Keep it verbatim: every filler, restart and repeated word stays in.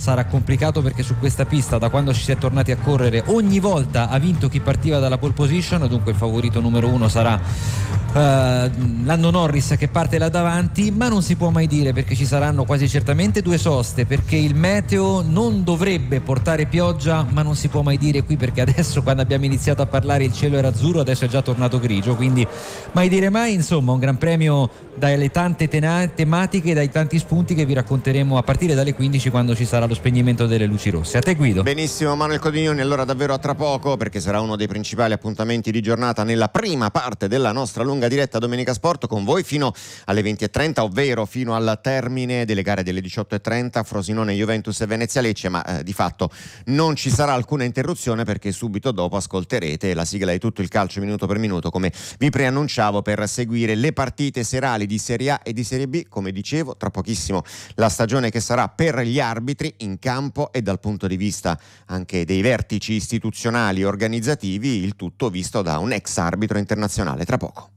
sarà complicato, perché su questa pista, da quando ci si è tornati a correre, ogni volta ha vinto chi partiva dalla pole position, dunque il favorito numero uno sarà uh, Lando Norris, che parte là davanti, ma non si può mai dire, perché ci saranno quasi certamente due soste, perché il meteo non dovrebbe portare pioggia, ma non si può mai dire qui, perché adesso, quando abbiamo iniziato a parlare, il cielo era azzurro, adesso è già tornato grigio, quindi mai dire mai. Insomma, un gran premio dalle tante tena- tematiche, dai tanti spunti che vi racconteremo a partire dalle quindici, quando ci sarà lo spegnimento delle luci rosse. A te, Guido. Benissimo, Manuel Codignoni, allora davvero a tra poco, perché sarà uno dei principali appuntamenti di giornata nella prima parte della nostra lunga diretta Domenica Sport, con voi fino alle venti e trenta, ovvero fino al termine delle gare delle diciotto e trenta, Frosinone, Juventus e Venezia Lecce, ma eh, di fatto non ci sarà alcuna interruzione, perché subito dopo ascolterete la sigla di Tutto il Calcio minuto per minuto, come vi preannunciavo, per seguire le partite serali di Serie A e di Serie B. Come dicevo, tra pochissimo la stagione che sarà per gli arbitri in campo e dal punto di vista anche dei vertici istituzionali e organizzativi, il tutto visto da un ex arbitro internazionale. Tra poco.